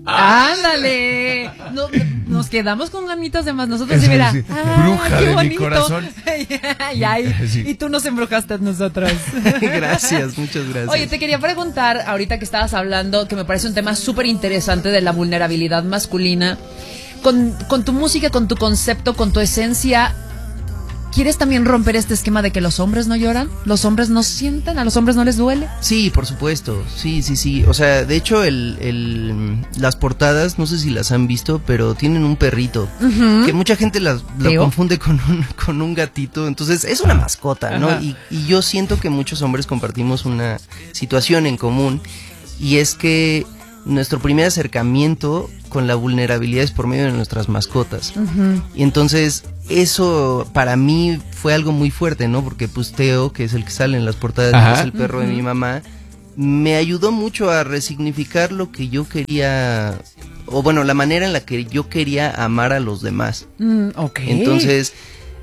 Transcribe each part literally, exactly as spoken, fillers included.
Ándale. No, nos quedamos con ganitas de más. Nosotros sí, mira. Sí. Ah, Bruja qué de bonito. mi corazón. y, ahí, Sí. y tú nos embrujaste a nosotros. Gracias, muchas gracias. Oye, te quería preguntar, ahorita que estabas hablando, que me parece un tema súper interesante de la vulnerabilidad masculina. Con, con tu música, con tu concepto, con tu esencia, ¿quieres también romper este esquema de que los hombres no lloran? ¿Los hombres no sienten? ¿A los hombres no les duele? Sí, por supuesto, sí, sí, sí. O sea, de hecho, el, el, las portadas, no sé si las han visto, pero tienen un perrito, uh-huh. que mucha gente las, lo confunde con un, con un gatito. Entonces, es una mascota, ¿no? Y, y yo siento que muchos hombres compartimos una situación en común, y es que nuestro primer acercamiento con la vulnerabilidad es por medio de nuestras mascotas. Uh-huh. Y entonces eso para mí fue algo muy fuerte, ¿no? Porque pues Teo, que es el que sale en las portadas, que es el perro uh-huh. de mi mamá, me ayudó mucho a resignificar lo que yo quería, o bueno, la manera en la que yo quería amar a los demás. Mm, ok. Entonces,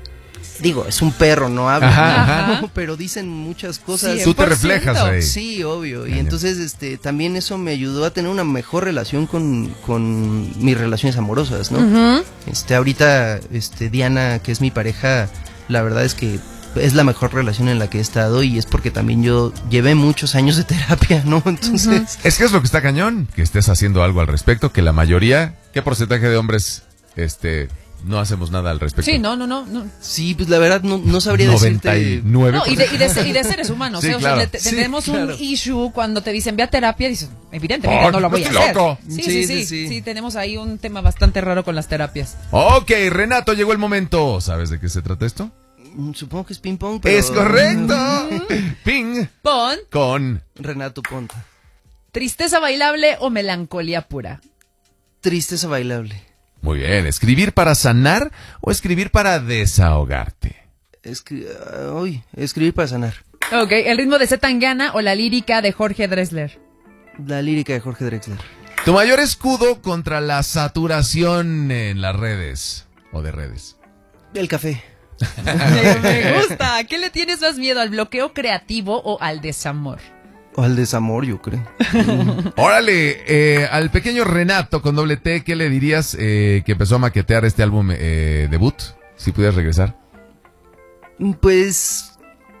digo, es un perro, no habla, ajá, ajá. ¿no? Pero dicen muchas cosas. Sí, tú te reflejas ahí. Sí, obvio. Y entonces este también eso me ayudó a tener una mejor relación con, con mis relaciones amorosas, ¿no? Uh-huh. Este, ahorita, este, Diana, que es mi pareja, la verdad es que es la mejor relación en la que he estado, y es porque también yo llevé muchos años de terapia, ¿no? Entonces... Uh-huh. Es que es lo que está cañón, que estés haciendo algo al respecto, que la mayoría, ¿qué porcentaje de hombres, este... no hacemos nada al respecto? Sí, no, no, no. no. Sí, pues la verdad no, no sabría noventa y nueve decirte... No, y de, y, de, y de seres humanos. Sí, ¿eh? O claro. sea, te, sí, tenemos claro. un issue cuando te dicen ve a terapia, dices, evidentemente oh, no lo voy a hacer. Loco. Sí, sí, Sí, sí, sí, sí, sí. sí. Tenemos ahí un tema bastante raro con las terapias. Ok, Renato, llegó el momento. ¿Sabes de qué se trata esto? Supongo que es ping pong, pero... Es correcto. Ping. Pon. Con... Renato Ponta. ¿Tristeza bailable o melancolía pura? Tristeza bailable. Muy bien. ¿Escribir para sanar o escribir para desahogarte? Escri- uy, escribir para sanar. Ok, ¿el ritmo de Z Tangana o la lírica de Jorge Drexler? La lírica de Jorge Drexler. ¿Tu mayor escudo contra la saturación en las redes o de redes? El café. Me gusta. ¿Qué le tienes más miedo, al bloqueo creativo o al desamor? O al desamor, yo creo. Órale, eh, al pequeño Renato con doble T, ¿qué le dirías eh, que empezó a maquetear este álbum eh, debut? Si pudieras regresar. Pues...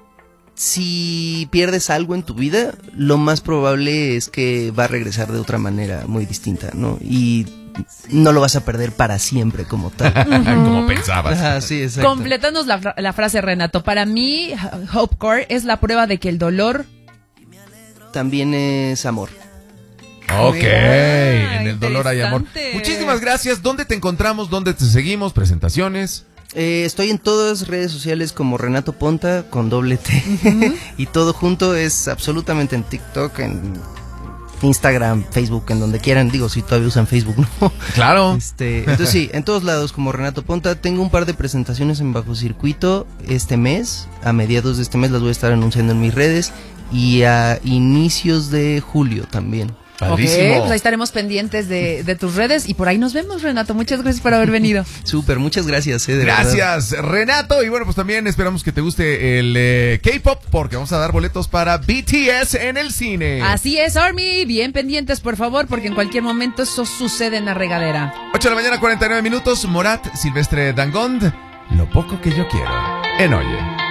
si pierdes algo en tu vida, lo más probable es que va a regresar de otra manera muy distinta, ¿no? Y no lo vas a perder para siempre como tal. Como pensabas. Ah, sí, exacto. Complétanos la, fra- la frase, Renato. Para mí, Hopecore es la prueba de que el dolor... También es amor. Ok, Ah, en el dolor hay amor. interesante. Muchísimas gracias. ¿Dónde te encontramos? ¿Dónde te seguimos? ¿Presentaciones? Eh, estoy en todas las redes sociales como Renato Ponta con doble T. Uh-huh. Y todo junto es absolutamente en TikTok, en Instagram, Facebook, en donde quieran. Digo, si todavía usan Facebook, ¿no? Claro. Este, entonces sí, en todos lados como Renato Ponta. Tengo un par de presentaciones en Bajo Circuito este mes. A mediados de este mes las voy a estar anunciando en mis redes. Y a inicios de julio también. Padrísimo. Ok, pues ahí estaremos pendientes de, de tus redes y por ahí nos vemos, Renato. Muchas gracias por haber venido. Súper, muchas gracias. Eh, de Gracias, verdad. Renato. Y bueno, pues también esperamos que te guste el eh, K-pop, porque vamos a dar boletos para B T S en el cine. Así es, Army. Bien pendientes, por favor, porque en cualquier momento eso sucede en la regadera. ocho de la mañana, cuarenta y nueve minutos. Morat, Silvestre Dangond. Lo poco que yo quiero. En Oye.